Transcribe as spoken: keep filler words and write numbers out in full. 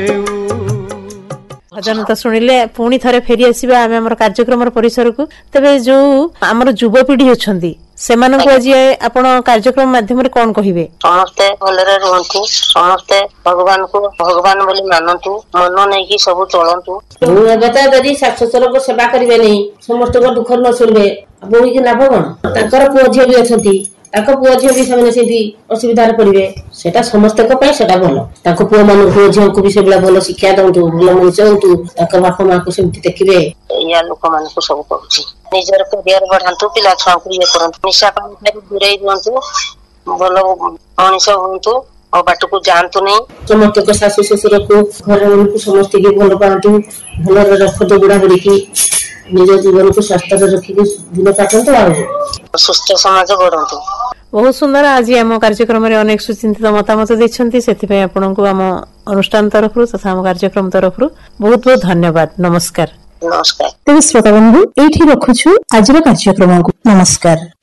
भजन तो शुणिले पुणी थे फेरी आसवा आम आम कार्यक्रम परिसर को तेरे जो आम युवपीढ़ी अच्छा से आज आपण कार्यक्रम माध्यम कौन कहे समस्ते भलरे रुहतु समस्ते भगवान को भगवान बोली मानतु मन नहीं कि सब चलतु यदि सास ससुर को सेवा करेंगे नहीं समस्त दुख न शुणे बोई की लाभ कौन तर पुओ झी भी अच्छा पुओ झी भी से असुविधा पड़े सेटा समस्त भल पुओ मान पुओ झी को भी से भल शिक्षा दौतु भल मनुष्य हूँ बापा माँ को सेमती देखिए या लोक मान सब करुच्ची निजर करियर बढ़ातु पिला छुआ को ये करंतु निशा पानी दूरे दिंतु भल मनीष हूँ और बाट को जानतु नहीं समस्त को शाशु शशुर को घर को समस्त की भल पातु भल रखतु बुढ़ा बुढ़ी की निज जीवन को स्वस्थ रखिक दिन काटतु आ सुस्थ समाज गढ़तु। बहुत सुंदर आज आम कार्यक्रम में अनेक सुचिंतित मतामत देते आपण को आम अनुष्ठान तरफ तथा आम कार्यक्रम तरफ बहुत बहुत धन्यवाद। नमस्कार। नमस्कार। तेज श्रोता बंधु ये रखुछु आज कार्यक्रम को नमस्कार।